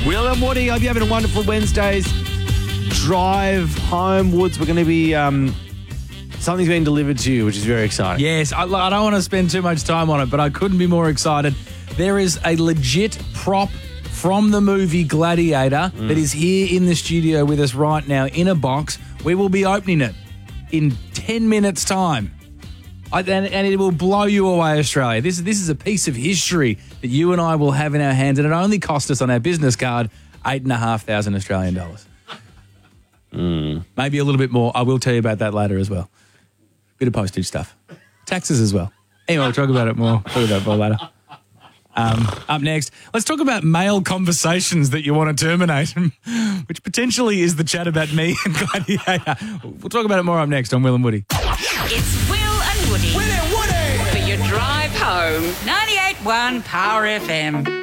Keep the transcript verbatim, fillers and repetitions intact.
Will and Woody, I hope you're having a wonderful Wednesday's drive home. Woods, we're going to be... Um, something's been delivered to you, which is very exciting. Yes, I, I don't want to spend too much time on it, but I couldn't be more excited. There is a legit prop from the movie Gladiator mm. that is here in the studio with us right now in a box. We will be opening it in ten minutes' time. I, and, and it will blow you away, Australia. This, this is a piece of history that you and I will have in our hands, and it only cost us on our business card eight and a half thousand Australian dollars. Mm. Maybe a little bit more. I will tell you about that later as well. Bit of postage stuff. Taxes as well. Anyway, we'll talk about it more. Talk about it more later. Um, up next, let's talk about male conversations that you want to terminate, which potentially is the chat about me and Gladiator. We'll talk about it more up next on Will and Woody. It's Will and Woody. Will and Woody! For your drive home. ninety-eight point one Power F M.